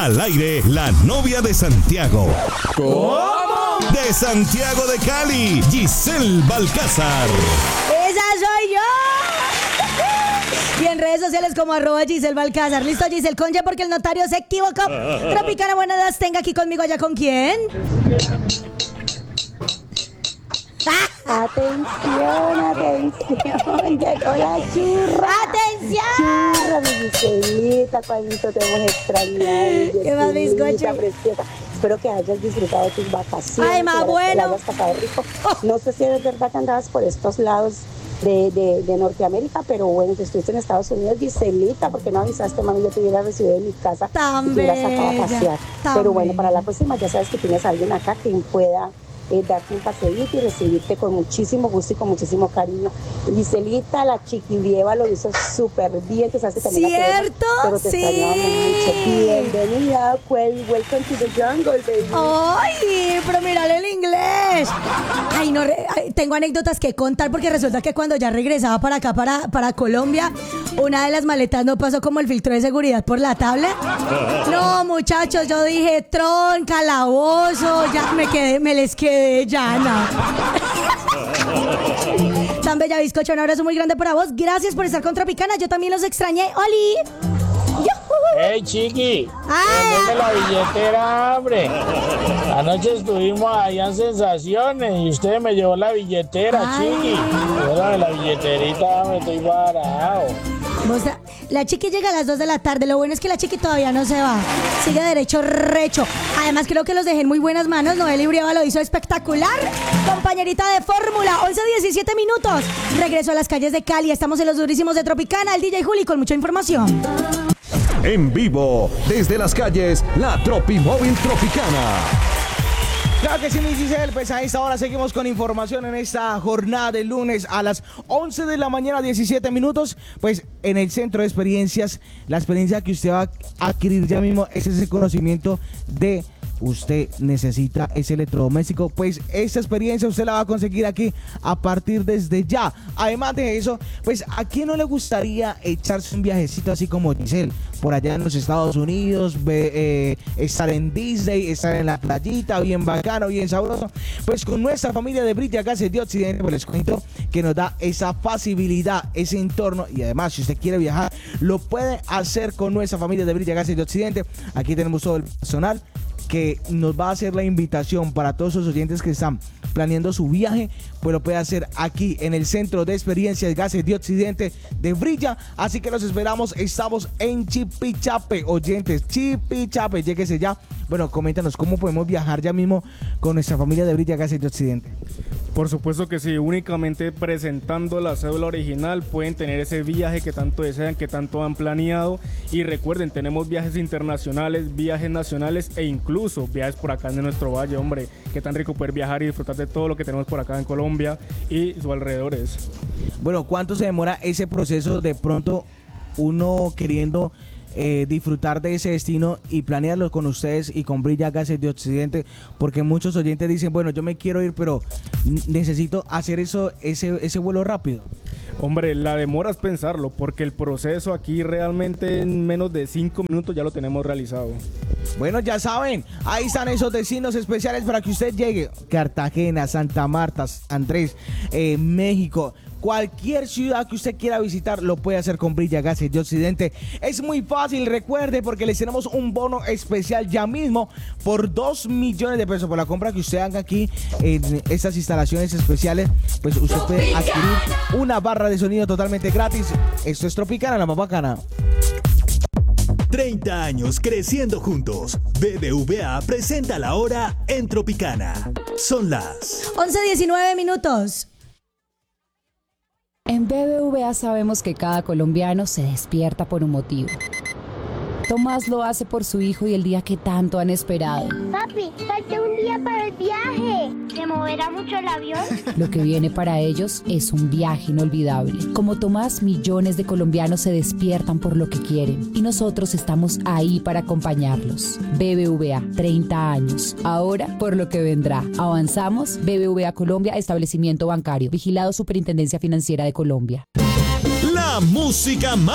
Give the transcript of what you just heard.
Al aire, la novia de Santiago. ¿Cómo? De Santiago de Cali, Giselle Balcázar. ¡Esa soy yo! Y en redes sociales como @Giselle Balcázar. ¿Listo, Giselle Concha? Porque el notario se equivocó. Tropicana, buenas las tenga aquí conmigo. ¿Allá con quién? Atención, atención, llegó la churra. ¡Atención! Churra, mi Giselita, cuánto te hemos extrañado. ¿Qué más, bizcocho? Preciosa. Espero que hayas disfrutado tus vacaciones. Ay, más bueno. Que la hayas pasado rico. No sé si es verdad que andabas por estos lados de Norteamérica, pero bueno, si estuviste en Estados Unidos, Giselita, porque no avisaste, mami, yo te hubiera recibido en mi casa Tan y te hubiera sacado a bella, pasear. tan Pero bueno, bella. para la próxima ya sabes que tienes a alguien acá quien pueda darte un paseíto y recibirte con muchísimo gusto y con muchísimo cariño. Giselita, la chiquilieva lo hizo súper bien, que sabes que también la queremos, ¿Cierto? pero te Sí. extrañábamos mucho. Bienvenida, welcome to the jungle, baby. ¡Ay! Pero mírale el inglés. Ay, no, tengo anécdotas que contar porque resulta que cuando ya regresaba para acá, para Colombia, una de las maletas no pasó como el filtro de seguridad por la tablet. No, muchachos, yo dije, tron, calabozo, ya me les quedé llana. Tan bella, bizcocho, un abrazo muy grande para vos. Gracias por estar con Tropicana, yo también los extrañé. ¡Oli! ¡Hey, chiqui! ¡Ay! ¡Dame la billetera, hombre! Anoche estuvimos allá en Sensaciones y usted me llevó la billetera, Ay. chiqui. Dame la billeterita, me estoy varado. La chiqui llega a las 2 de la tarde. Lo bueno es que la chiqui todavía no se va. Sigue derecho recho. Además creo que los dejé en muy buenas manos. Noel Brieva lo hizo espectacular. Compañerita de fórmula, 11:17 minutos. Regreso a las calles de Cali. Estamos en los durísimos de Tropicana. El DJ Juli con mucha información. En vivo, desde las calles, la Tropimóvil Tropicana. Claro que sí, mi Giselle, pues a esta hora seguimos con información en esta jornada de lunes a las 11 de la mañana, 17 minutos, pues en el Centro de Experiencias, la experiencia que usted va a adquirir ya mismo es ese conocimiento de usted necesita ese electrodoméstico, pues esta experiencia usted la va a conseguir aquí a partir desde ya. Además de eso, pues ¿a quién no le gustaría echarse un viajecito así como Giselle? Por allá en los Estados Unidos, estar en Disney, estar en la playita, bien bacano, bien sabroso. Pues con nuestra familia de Brilla Gases de Occidente, pues les cuento que nos da esa facilidad, ese entorno. Y además, si usted quiere viajar, lo puede hacer con nuestra familia de Brilla Gases de Occidente. Aquí tenemos todo el personal que nos va a hacer la invitación para todos los oyentes que están planeando su viaje, pues lo puede hacer aquí en el Centro de Experiencias Gases de Occidente de Brilla. Así que los esperamos, estamos en Chipichape, oyentes, Chipichape, lléguese ya. Bueno, coméntanos cómo podemos viajar ya mismo con nuestra familia de Brilla Gases de Occidente. Por supuesto que sí, únicamente presentando la cédula original pueden tener ese viaje que tanto desean, que tanto han planeado. Y recuerden, tenemos viajes internacionales, viajes nacionales e incluso viajes por acá en nuestro valle, hombre. Qué tan rico poder viajar y disfrutar de todo lo que tenemos por acá en Colombia y sus alrededores. Bueno, ¿cuánto se demora ese proceso de pronto uno queriendo disfrutar de ese destino y planearlo con ustedes y con Brilla Gases de Occidente? Porque muchos oyentes dicen, bueno, yo me quiero ir, pero necesito hacer ese vuelo rápido. Hombre, la demora es pensarlo, porque el proceso aquí realmente en menos de 5 minutos ya lo tenemos realizado. Bueno, ya saben, ahí están esos destinos especiales para que usted llegue. Cartagena, Santa Marta, Andrés, México. Cualquier ciudad que usted quiera visitar lo puede hacer con Brilla Gases de Occidente. Es muy fácil, recuerde, porque les tenemos un bono especial ya mismo por 2 millones de pesos por la compra que usted haga aquí en estas instalaciones especiales. Pues usted puede adquirir una barra de sonido totalmente gratis. Esto es Tropicana, la más bacana. 30 años creciendo juntos. BBVA presenta la hora en Tropicana. Son las 11:19 minutos. En BBVA sabemos que cada colombiano se despierta por un motivo. Tomás lo hace por su hijo y el día que tanto han esperado. Papi, falta un día para el viaje. ¿Se moverá mucho el avión? Lo que viene para ellos es un viaje inolvidable. Como Tomás, millones de colombianos se despiertan por lo que quieren y nosotros estamos ahí para acompañarlos. BBVA, 30 años. Ahora, por lo que vendrá. Avanzamos. BBVA Colombia, establecimiento bancario. Vigilado Superintendencia Financiera de Colombia. la música más